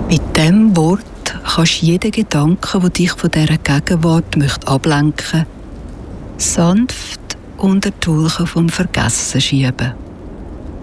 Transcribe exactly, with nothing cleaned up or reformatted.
Mit diesem Wort kannst du jeden Gedanken, der dich von dieser Gegenwart möchte ablenken, sanft unter die Wolken vom Vergessen schieben.